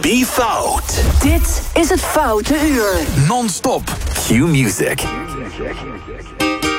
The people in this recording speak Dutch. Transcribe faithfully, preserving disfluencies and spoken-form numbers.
Be Fout. Dit is het Foute Uur. Non-stop Q-music.